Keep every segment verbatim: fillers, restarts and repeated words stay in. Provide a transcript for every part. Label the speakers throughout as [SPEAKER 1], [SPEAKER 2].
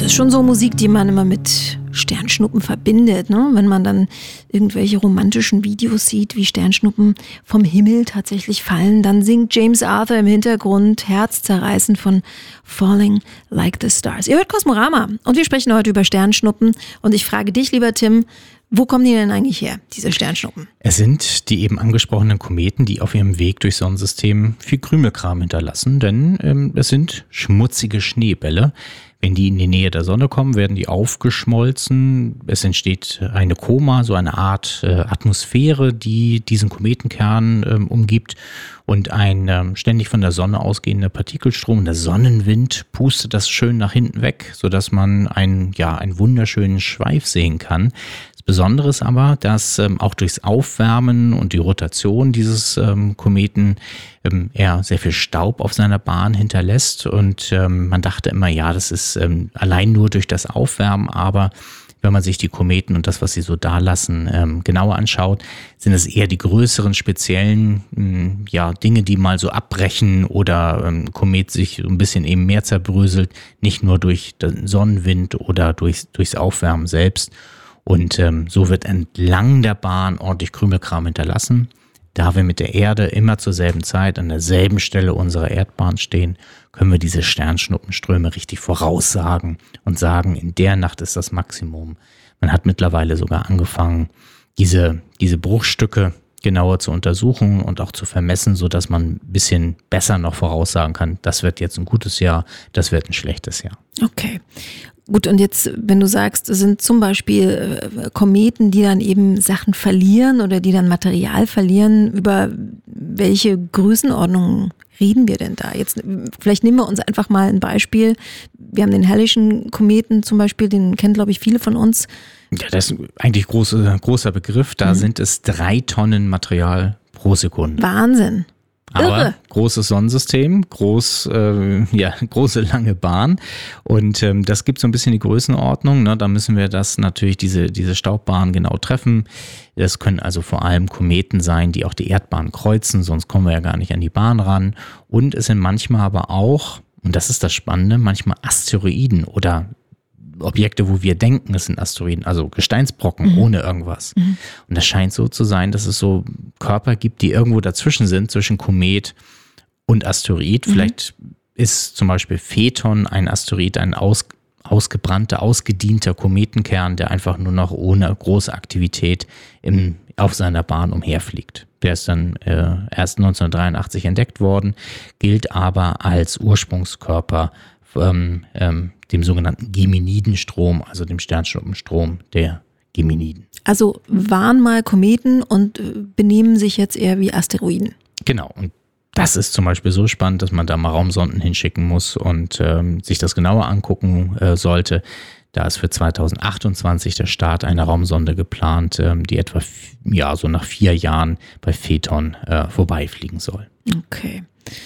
[SPEAKER 1] ist schon so Musik, die man immer mit Sternschnuppen verbindet, ne? Wenn man dann irgendwelche romantischen Videos sieht, wie Sternschnuppen vom Himmel tatsächlich fallen, dann singt James Arthur im Hintergrund herzzerreißend von Falling Like the Stars. Ihr hört Kosmorama und wir sprechen heute über Sternschnuppen und ich frage dich, lieber Tim, wo kommen die denn eigentlich her, diese Sternschnuppen?
[SPEAKER 2] Es sind die eben angesprochenen Kometen, die auf ihrem Weg durchs Sonnensystem viel Krümelkram hinterlassen, denn ähm, es sind schmutzige Schneebälle. Wenn die in die Nähe der Sonne kommen, werden die aufgeschmolzen. Es entsteht eine Koma, so eine Art äh, Atmosphäre, die diesen Kometenkern ähm, umgibt. Und ein ähm, ständig von der Sonne ausgehender Partikelstrom, der Sonnenwind, pustet das schön nach hinten weg, sodass man einen, ja, einen wunderschönen Schweif sehen kann. Das Besondere ist aber, dass ähm, auch durchs Aufwärmen und die Rotation dieses ähm, Kometen ähm, er sehr viel Staub auf seiner Bahn hinterlässt. Und ähm, man dachte immer, ja, das ist ähm, allein nur durch das Aufwärmen, aber wenn man sich die Kometen und das, was sie so dalassen, ähm, genauer anschaut, sind es eher die größeren, speziellen mh, ja, Dinge, die mal so abbrechen oder ähm, Komet sich so ein bisschen eben mehr zerbröselt, nicht nur durch den Sonnenwind oder durchs, durchs Aufwärmen selbst. Und ähm, so wird entlang der Bahn ordentlich Krümelkram hinterlassen. Da wir mit der Erde immer zur selben Zeit an derselben Stelle unserer Erdbahn stehen, können wir diese Sternschnuppenströme richtig voraussagen und sagen, in der Nacht ist das Maximum. Man hat mittlerweile sogar angefangen, diese, diese Bruchstücke genauer zu untersuchen und auch zu vermessen, sodass man ein bisschen besser noch voraussagen kann, das wird jetzt ein gutes Jahr, das wird ein schlechtes Jahr.
[SPEAKER 1] Okay. Gut, und jetzt, wenn du sagst, es sind zum Beispiel äh, Kometen, die dann eben Sachen verlieren oder die dann Material verlieren, über welche Größenordnungen reden wir denn da? Jetzt, vielleicht nehmen wir uns einfach mal ein Beispiel. Wir haben den Hallischen Kometen zum Beispiel, den kennen, glaube ich, viele von uns.
[SPEAKER 2] Ja, das ist eigentlich große, großer Begriff. Da mhm. sind es drei Tonnen Material pro Sekunde.
[SPEAKER 1] Wahnsinn.
[SPEAKER 2] Aber
[SPEAKER 1] Irre.
[SPEAKER 2] Großes Sonnensystem, groß, äh, ja, große lange Bahn und ähm, das gibt so ein bisschen die Größenordnung. Ne? Da müssen wir das natürlich diese diese Staubbahn genau treffen. Das können also vor allem Kometen sein, die auch die Erdbahn kreuzen, sonst kommen wir ja gar nicht an die Bahn ran. Und es sind manchmal aber auch, und das ist das Spannende, manchmal Asteroiden oder Objekte, wo wir denken, es sind Asteroiden, also Gesteinsbrocken mhm. ohne irgendwas. Mhm. Und das scheint so zu sein, dass es so Körper gibt, die irgendwo dazwischen sind, zwischen Komet und Asteroid. Mhm. Vielleicht ist zum Beispiel Phaeton ein Asteroid, ein aus, ausgebrannter, ausgedienter Kometenkern, der einfach nur noch ohne große Aktivität im, auf seiner Bahn umherfliegt. Der ist dann äh, erst neunzehnhundertdreiundachtzig entdeckt worden, gilt aber als Ursprungskörper ähm, ähm, dem sogenannten Geminidenstrom, also dem Sternschnuppenstrom der Geminiden.
[SPEAKER 1] Also waren mal Kometen und benehmen sich jetzt eher wie Asteroiden.
[SPEAKER 2] Genau, und das ist zum Beispiel so spannend, dass man da mal Raumsonden hinschicken muss und ähm, sich das genauer angucken äh, sollte. Da ist für zweitausendachtundzwanzig der Start einer Raumsonde geplant, ähm, die etwa f- ja, so nach vier Jahren bei Phaeton äh, vorbeifliegen soll.
[SPEAKER 1] Okay,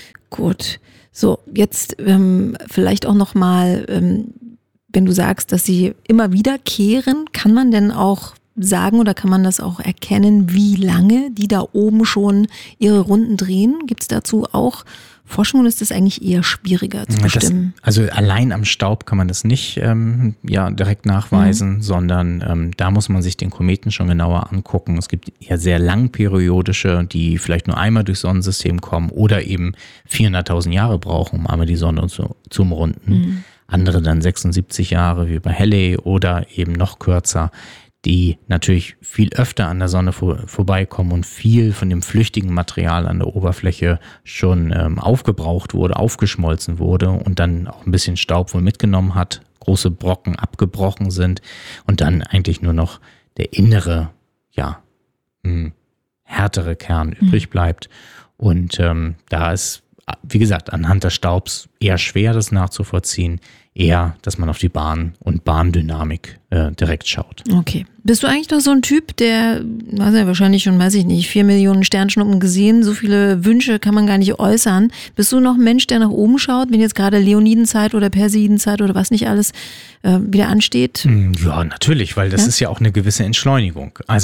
[SPEAKER 1] gut. So, jetzt ähm, vielleicht auch nochmal, ähm, wenn du sagst, dass sie immer wiederkehren, kann man denn auch sagen oder kann man das auch erkennen, wie lange die da oben schon ihre Runden drehen? Gibt es dazu auch Forschung oder ist das eigentlich eher schwieriger zu bestimmen?
[SPEAKER 2] Das, also allein am Staub kann man das nicht ähm, ja, direkt nachweisen, mhm. sondern ähm, da muss man sich den Kometen schon genauer angucken. Es gibt ja sehr langperiodische, die vielleicht nur einmal durchs Sonnensystem kommen oder eben vierhunderttausend Jahre brauchen, um einmal die Sonne zu, zu umrunden. Mhm. Andere dann sechsundsiebzig Jahre wie bei Halley oder eben noch kürzer, die natürlich viel öfter an der Sonne vor, vorbeikommen und viel von dem flüchtigen Material an der Oberfläche schon ähm, aufgebraucht wurde, aufgeschmolzen wurde und dann auch ein bisschen Staub wohl mitgenommen hat, große Brocken abgebrochen sind und dann eigentlich nur noch der innere, ja, mh, härtere Kern mhm. übrig bleibt. Und ähm, da ist, wie gesagt, anhand des Staubs eher schwer, das nachzuvollziehen. Eher, dass man auf die Bahn und Bahndynamik äh, direkt schaut.
[SPEAKER 1] Okay. Bist du eigentlich noch so ein Typ, der, weiß ja wahrscheinlich schon, weiß ich nicht, vier Millionen Sternschnuppen gesehen, so viele Wünsche kann man gar nicht äußern. Bist du noch ein Mensch, der nach oben schaut, wenn jetzt gerade Leonidenzeit oder Perseidenzeit oder was nicht alles äh, wieder ansteht?
[SPEAKER 2] Ja, natürlich, weil das ja? ist ja auch eine gewisse Entschleunigung. Also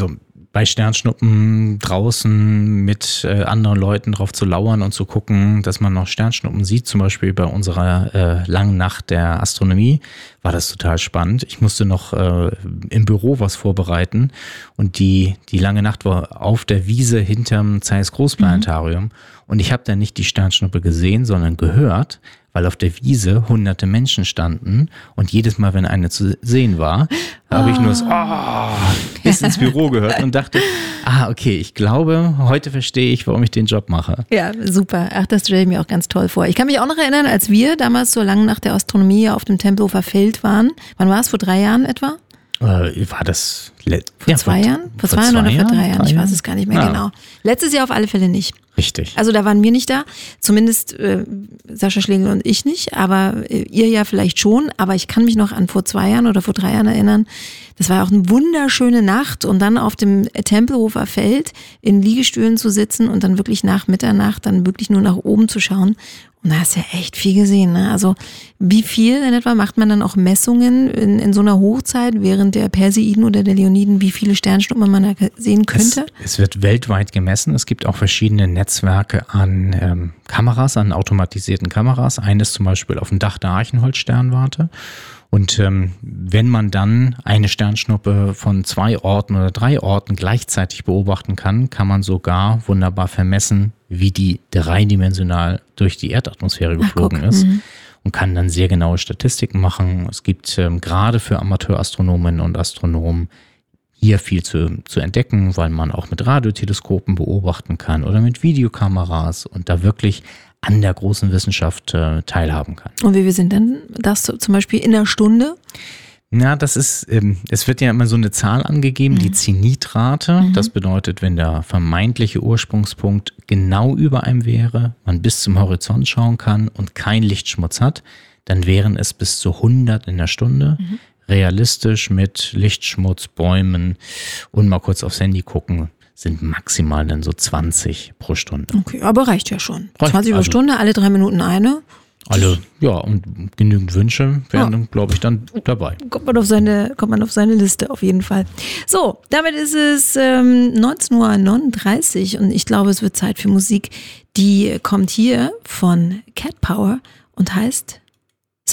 [SPEAKER 2] bei Sternschnuppen draußen mit äh, anderen Leuten drauf zu lauern und zu gucken, dass man noch Sternschnuppen sieht, zum Beispiel bei unserer äh, langen Nacht der Astronomie, war das total spannend. Ich musste noch äh, im Büro was vorbereiten und die, die lange Nacht war auf der Wiese hinterm Zeiss Großplanetarium mhm. und ich habe da nicht die Sternschnuppe gesehen, sondern gehört, weil auf der Wiese hunderte Menschen standen und jedes Mal, wenn eine zu sehen war, oh. habe ich nur so oh, bis ins Büro gehört und dachte, ah, okay, ich glaube, heute verstehe ich, warum ich den Job mache.
[SPEAKER 1] Ja, super. Ach, das stelle ich mir auch ganz toll vor. Ich kann mich auch noch erinnern, als wir damals zur langen Nacht der Astronomie auf dem Tempelhofer Feld waren. Wann war es? Vor drei Jahren etwa?
[SPEAKER 2] Äh, war das le-
[SPEAKER 1] vor
[SPEAKER 2] ja,
[SPEAKER 1] zwei
[SPEAKER 2] vor,
[SPEAKER 1] Jahren? Vor,
[SPEAKER 2] vor
[SPEAKER 1] zwei Jahren oder
[SPEAKER 2] Jahren,
[SPEAKER 1] vor drei Jahren? Ich
[SPEAKER 2] Jahren?
[SPEAKER 1] weiß es gar nicht mehr
[SPEAKER 2] ja.
[SPEAKER 1] genau. Letztes Jahr auf alle Fälle nicht.
[SPEAKER 2] Richtig.
[SPEAKER 1] Also da waren wir nicht da, zumindest äh, Sascha Schlegel und ich nicht, aber äh, ihr ja vielleicht schon. Aber ich kann mich noch an vor zwei Jahren oder vor drei Jahren erinnern. Das war auch eine wunderschöne Nacht und dann auf dem Tempelhofer Feld in Liegestühlen zu sitzen und dann wirklich nach Mitternacht dann wirklich nur nach oben zu schauen. Und da hast du ja echt viel gesehen, ne? Also wie viel in etwa macht man dann auch Messungen in, in so einer Hochzeit während der Perseiden oder der Leoniden, wie viele Sternschnuppen man da sehen könnte?
[SPEAKER 2] Es, es wird weltweit gemessen. Es gibt auch verschiedene Netzwerke an ähm, Kameras, an automatisierten Kameras. Eines zum Beispiel auf dem Dach der Archenholz-Sternwarte. Und ähm, wenn man dann eine Sternschnuppe von zwei Orten oder drei Orten gleichzeitig beobachten kann, kann man sogar wunderbar vermessen, wie die dreidimensional durch die Erdatmosphäre geflogen Ach, ist. Mhm. Und kann dann sehr genaue Statistiken machen. Es gibt ähm, gerade für Amateurastronominnen und Astronomen hier viel zu, zu entdecken, weil man auch mit Radioteleskopen beobachten kann oder mit Videokameras und da wirklich an der großen Wissenschaft äh, teilhaben kann.
[SPEAKER 1] Und wie wir sind denn das zum Beispiel in einer Stunde?
[SPEAKER 2] Na, das ist, ähm, es wird ja immer so eine Zahl angegeben, mhm. die Zenitrate. Mhm. Das bedeutet, wenn der vermeintliche Ursprungspunkt genau über einem wäre, man bis zum Horizont schauen kann und kein Lichtschmutz hat, dann wären es bis zu hundert in der Stunde. Mhm. Realistisch mit Lichtschmutz, Bäumen und mal kurz aufs Handy gucken, sind maximal dann so zwanzig pro Stunde.
[SPEAKER 1] Okay, aber reicht ja schon.
[SPEAKER 2] Reicht,
[SPEAKER 1] zwanzig pro
[SPEAKER 2] also
[SPEAKER 1] Stunde, alle drei Minuten eine.
[SPEAKER 2] Alle, ja, und genügend Wünsche wären, ja. glaube ich, dann dabei.
[SPEAKER 1] Kommt man auf seine, kommt man auf seine Liste auf jeden Fall. So, damit ist es ähm, neunzehn Uhr neununddreißig und ich glaube, es wird Zeit für Musik. Die kommt hier von Cat Power und heißt